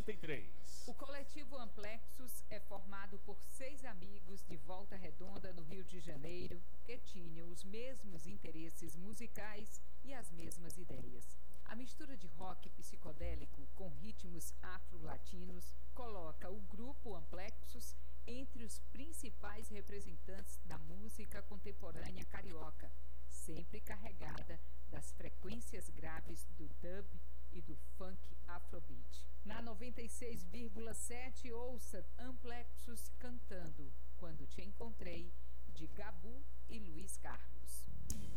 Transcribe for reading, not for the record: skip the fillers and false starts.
93. O coletivo Amplexus é formado por 6 amigos de Volta Redonda, no Rio de Janeiro, que tinham os mesmos interesses musicais e as mesmas ideias. A mistura de rock psicodélico com ritmos afro-latinos coloca o grupo Amplexus entre os principais representantes da música contemporânea carioca, sempre carregada das frequências graves do dub e do funk afrobeat. Na 96,7 ouça Amplexus cantando Quando Te Encontrei, de Gabu e Luiz Carlos.